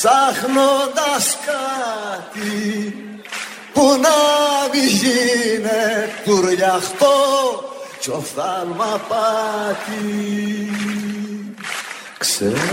ψάχνοντας κάτι που να μη γίνε τουριαχτό κι οφθάλμα πάτη.